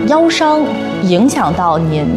腰伤影响到您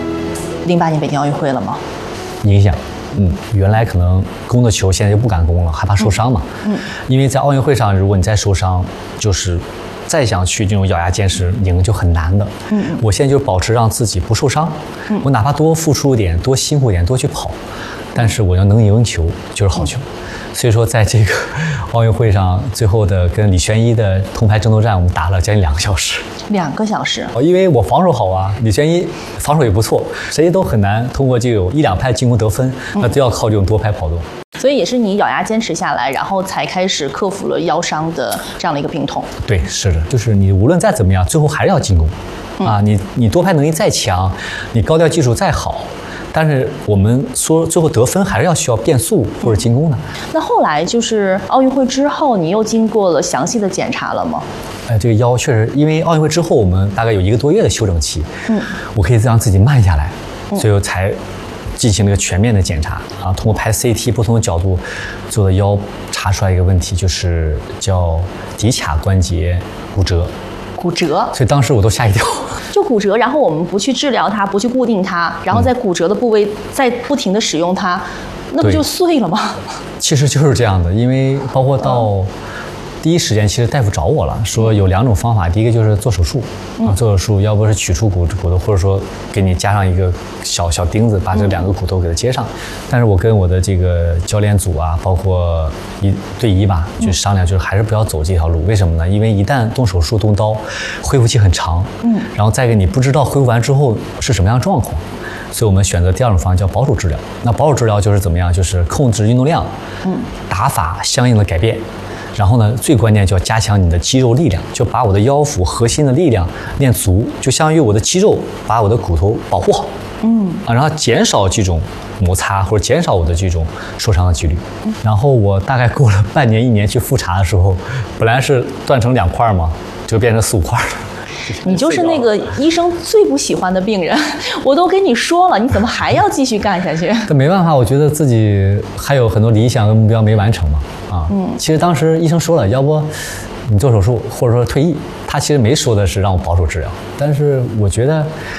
08年北京奥运会了吗？ 影响。原来可能攻的球，现在就不敢攻了，害怕受伤嘛。因为在奥运会上，如果你再受伤，就是再想去这种咬牙坚持赢就很难的。我现在就保持让自己不受伤，我哪怕多付出一点，多辛苦一点，多去跑，但是我要能赢球就是好球。所以说，在这个奥运会上，最后的跟李璇一的铜牌争夺战，我们打了将近2个小时。 2个小时， 因为我防守好啊，李璇一防守也不错，谁都很难通过这种1、2拍进攻得分，那都要靠这种多拍跑动。 所以也是你咬牙坚持下来，然后才开始克服了腰伤的这样的一个病痛。 对，是的，就是你无论再怎么样，最后还是要进攻。你多拍能力再强，你高调技术再好，但是我们说最后得分还是要需要变速或者进攻的。 那后来就是奥运会之后，你又经过了详细的检查了吗？ 这个腰确实，因为奥运会之后我们大概有1个多月的休整期，我可以让自己慢下来，所以我才进行了一个全面的检查啊，通过拍 CT 不同的角度做的腰，查出来一个问题，就是叫骶髂关节骨折。 骨折， 所以当时我都吓一跳。 就骨折，然后我们不去治疗它，不去固定它，然后在骨折的部位再不停的使用它，那不就碎了吗？ 其实就是这样的，因为包括到第一时间，其实大夫找我了，说有2种方法，第一个就是做手术做手术，要不是取出骨头，或者说给你加上一个小钉子，把这2个骨头给它接上。但是我跟我的这个教练组啊，包括队医吧，就商量，就是还是不要走这条路。为什么呢？因为一旦动手术动刀，恢复期很长，然后再一个你不知道恢复完之后是什么样的状况。所以我们选择第2种方案，叫保守治疗。那保守治疗就是怎么样？就是控制运动量，打法相应的改变。然后呢，最关键就要加强你的肌肉力量，就把我的腰腹核心的力量练足，就相当于我的肌肉把我的骨头保护好，然后减少这种摩擦或者减少我的这种受伤的几率。然后我大概过了半年1年去复查的时候，本来是断成2块嘛，就变成4、5块了。 你就是那个医生最不喜欢的病人，我都跟你说了，你怎么还要继续干下去？ 但没办法，我觉得自己还有很多理想跟目标没完成嘛。其实当时医生说了，要不你做手术或者说退役，他其实没说的是让我保守治疗，但是我觉得